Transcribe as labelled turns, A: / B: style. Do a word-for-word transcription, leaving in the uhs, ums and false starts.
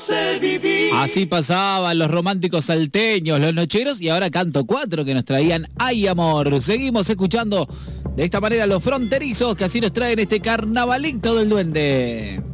A: Así pasaban los románticos salteños, los nocheros, y ahora Canto cuatro que nos traían Ay Amor. Seguimos escuchando de esta manera los fronterizos que así nos traen este carnavalito del duende.